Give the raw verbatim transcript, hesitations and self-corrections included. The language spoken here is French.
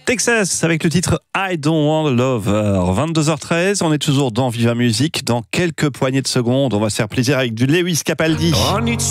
Texas avec le titre I Don't Want Love. Alors, vingt-deux heures treize, on est toujours dans Viva Musique. Dans quelques poignées de secondes, on va se faire plaisir avec du Lewis Capaldi.